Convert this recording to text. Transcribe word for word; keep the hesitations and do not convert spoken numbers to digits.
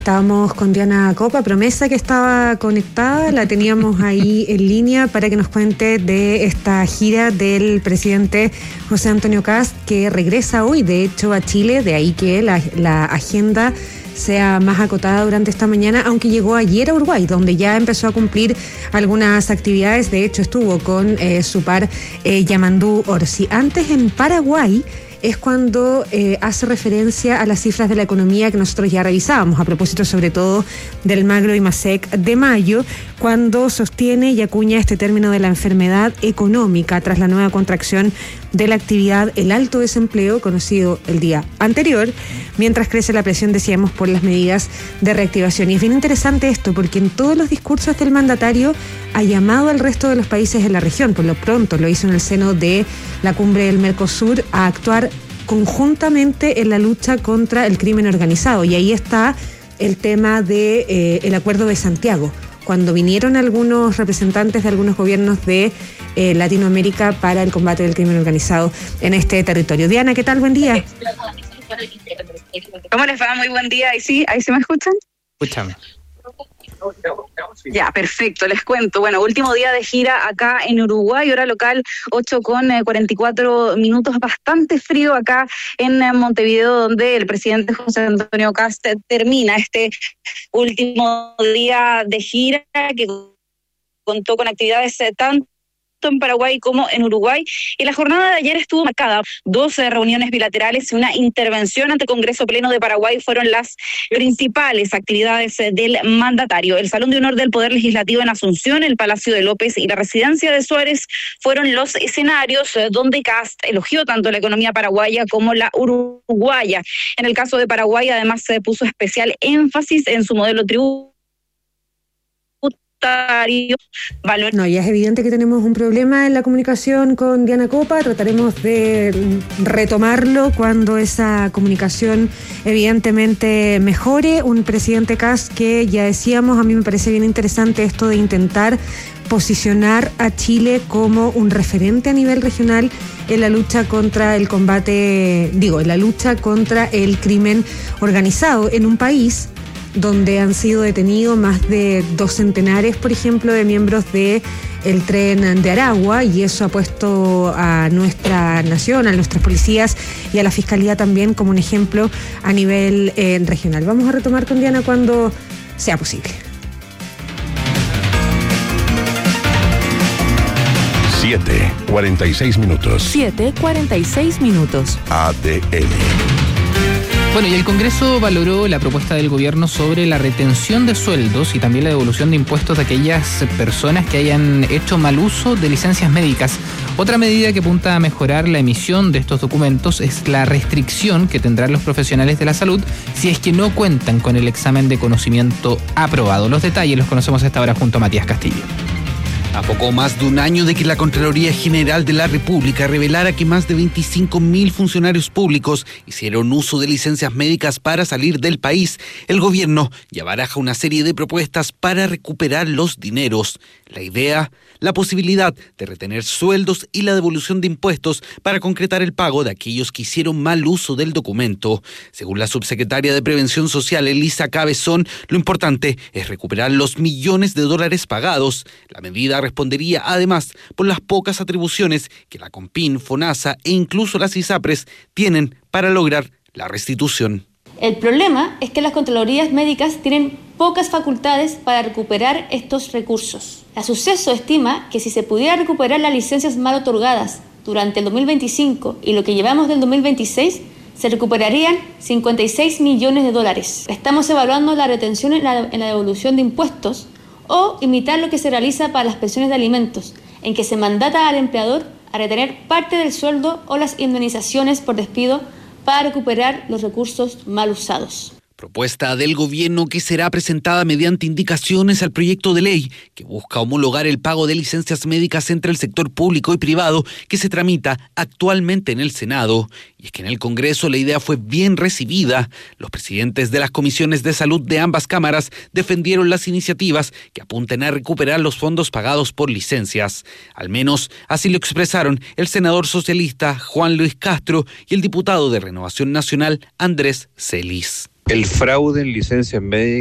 Estábamos con Diana Copa, promesa que estaba conectada, la teníamos ahí en línea para que nos cuente de esta gira del presidente José Antonio Kast, que regresa hoy, de hecho, a Chile, de ahí que la, la agenda sea más acotada durante esta mañana, aunque llegó ayer a Uruguay, donde ya empezó a cumplir algunas actividades. De hecho, estuvo con eh, su par eh, Yamandú Orsi. Antes, en Paraguay, es cuando eh, hace referencia a las cifras de la economía que nosotros ya revisábamos, a propósito sobre todo del Magro y Masec de mayo, cuando sostiene y acuña este término de la enfermedad económica tras la nueva contracción de la actividad, el alto desempleo conocido el día anterior, mientras crece la presión, decíamos, por las medidas de reactivación. Y es bien interesante esto, porque en todos los discursos del mandatario ha llamado al resto de los países de la región, por lo pronto lo hizo en el seno de la cumbre del Mercosur, a actuar conjuntamente en la lucha contra el crimen organizado. Y ahí está el tema de eh, el Acuerdo de Santiago, cuando vinieron algunos representantes de algunos gobiernos de eh, Latinoamérica para el combate del crimen organizado en este territorio. Diana, ¿qué tal? Buen día. ¿Cómo les va? Muy buen día. ¿Ahí sí? ¿Ahí sí me escuchan? Escúchame. Ya, perfecto, les cuento. Bueno, último día de gira acá en Uruguay, hora local ocho con cuarenta y cuatro minutos, bastante frío acá en Montevideo, donde el presidente José Antonio Kast termina este último día de gira, que contó con actividades tanto en Paraguay como en Uruguay. Y la jornada de ayer estuvo marcada. doce reuniones bilaterales y una intervención ante el Congreso Pleno de Paraguay fueron las principales actividades del mandatario. El Salón de Honor del Poder Legislativo en Asunción, el Palacio de López y la Residencia de Suárez fueron los escenarios donde Kast elogió tanto la economía paraguaya como la uruguaya. En el caso de Paraguay, además, se puso especial énfasis en su modelo tributario. Valor. No, ya es evidente que tenemos un problema en la comunicación con Diana Copa. Trataremos de retomarlo cuando esa comunicación evidentemente mejore. Un presidente Kast que, ya decíamos, a mí me parece bien interesante esto de intentar posicionar a Chile como un referente a nivel regional en la lucha contra el combate, digo, en la lucha contra el crimen organizado en un país donde han sido detenidos más de dos centenares, por ejemplo, de miembros de el Tren de Aragua, y eso ha puesto a nuestra nación, a nuestras policías y a la Fiscalía también como un ejemplo a nivel eh, regional. Vamos a retomar con Diana cuando sea posible. siete, cuarenta y seis minutos. siete, cuarenta y seis minutos. A D N. Bueno, y el Congreso valoró la propuesta del gobierno sobre la retención de sueldos y también la devolución de impuestos de aquellas personas que hayan hecho mal uso de licencias médicas. Otra medida que apunta a mejorar la emisión de estos documentos es la restricción que tendrán los profesionales de la salud si es que no cuentan con el examen de conocimiento aprobado. Los detalles los conocemos a esta hora junto a Matías Castillo. A poco más de un año de que la Contraloría General de la República revelara que más de veinticinco mil funcionarios públicos hicieron uso de licencias médicas para salir del país, el gobierno ya baraja una serie de propuestas para recuperar los dineros. La idea, la posibilidad de retener sueldos y la devolución de impuestos para concretar el pago de aquellos que hicieron mal uso del documento. Según la subsecretaria de Prevención Social, Elisa Cabezón, lo importante es recuperar los millones de dólares pagados. La medida respondería además por las pocas atribuciones que la CONPIN, FONASA e incluso las ISAPRES tienen para lograr la restitución. El problema es que las contralorías médicas tienen pocas facultades para recuperar estos recursos. La Suceso estima que si se pudiera recuperar las licencias mal otorgadas durante el dos mil veinticinco y lo que llevamos del dos mil veintiséis, se recuperarían cincuenta y seis millones de dólares. Estamos evaluando la retención en la, en la devolución de impuestos o imitar lo que se realiza para las pensiones de alimentos, en que se mandata al empleador a retener parte del sueldo o las indemnizaciones por despido para recuperar los recursos mal usados. Propuesta del gobierno que será presentada mediante indicaciones al proyecto de ley que busca homologar el pago de licencias médicas entre el sector público y privado que se tramita actualmente en el Senado. Y es que en el Congreso la idea fue bien recibida. Los presidentes de las comisiones de salud de ambas cámaras defendieron las iniciativas que apuntan a recuperar los fondos pagados por licencias. Al menos así lo expresaron el senador socialista Juan Luis Castro y el diputado de Renovación Nacional Andrés Celis. El fraude en licencias médicas